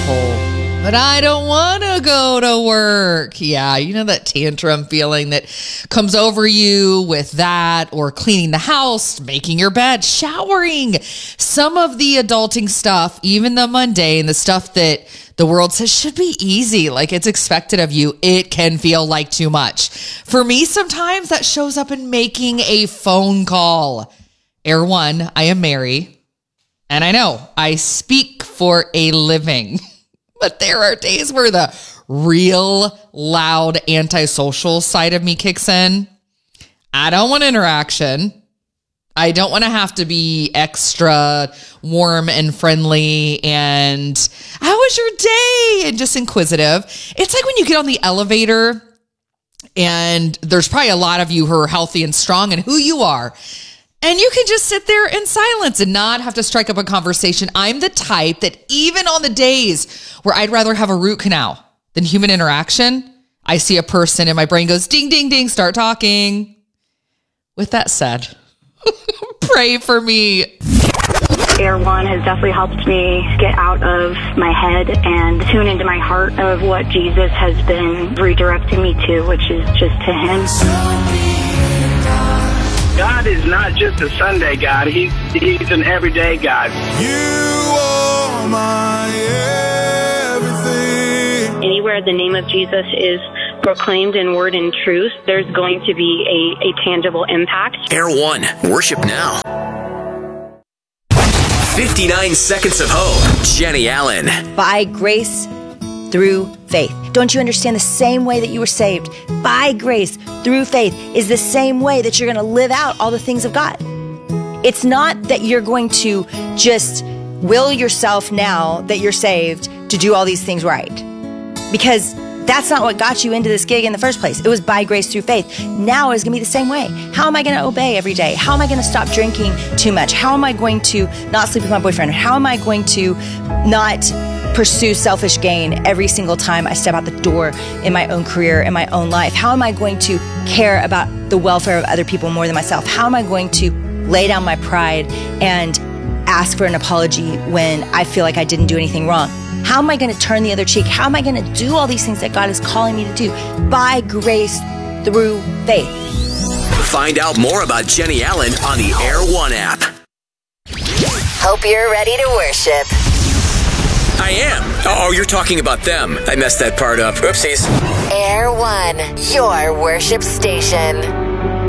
whole, but I don't want to go to work. Yeah, you know that tantrum feeling that comes over you with that, or cleaning the house, making your bed, showering. Some of the adulting stuff, even the mundane, the stuff that the world says should be easy, like it's expected of you, it can feel like too much. For me, sometimes that shows up in making a phone call. Air One, I am Mary, and I know I speak for a living. But there are days where the real loud antisocial side of me kicks in. I don't want interaction. I don't want to have to be extra warm and friendly and how was your day? And just inquisitive. It's like when you get on the elevator and there's probably a lot of you who are healthy and strong and who you are. And you can just sit there in silence and not have to strike up a conversation. I'm the type that even on the days where I'd rather have a root canal than human interaction, I see a person and my brain goes, ding, ding, ding, start talking. With that said, pray for me. Air One has definitely helped me get out of my head and tune into my heart of what Jesus has been redirecting me to, which is just to Him. God is not just a Sunday God. He's an everyday God. You are my everything. Anywhere the name of Jesus is proclaimed in word and truth, there's going to be a tangible impact. Air One, worship now. 59 Seconds of Hope, Jenny Allen. By grace through faith. Don't you understand the same way that you were saved by grace through faith is the same way that you're going to live out all the things of God? It's not that you're going to just will yourself now that you're saved to do all these things right. Because that's not what got you into this gig in the first place. It was by grace through faith. Now it's going to be the same way. How am I going to obey every day? How am I going to stop drinking too much? How am I going to not sleep with my boyfriend? How am I going to not pursue selfish gain every single time I step out the door in my own career, in my own life? How am I going to care about the welfare of other people more than myself? How am I going to lay down my pride and ask for an apology when I feel like I didn't do anything wrong? How am I going to turn the other cheek? How am I going to do all these things that God is calling me to do? By grace through faith. Find out more about Jenny Allen on the Air One app. Hope you're ready to worship. I am. Oh, you're talking about them. I messed that part up. Oopsies. Air One, your worship station.